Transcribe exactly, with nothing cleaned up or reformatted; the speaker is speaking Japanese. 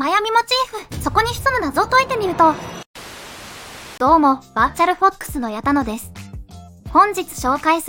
マヤミモチーフ、そこに潜む謎を解いてみると。どうも、バーチャルフォックスの矢田野です。本日紹介する